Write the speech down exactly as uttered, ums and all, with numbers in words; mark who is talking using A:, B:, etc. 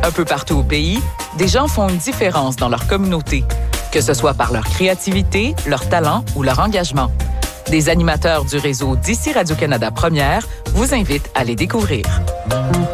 A: Un peu partout au pays, des gens font une différence dans leur communauté, que ce soit par leur créativité, leur talent ou leur engagement. Des animateurs du réseau d'ici Radio-Canada Première vous invitent à les découvrir.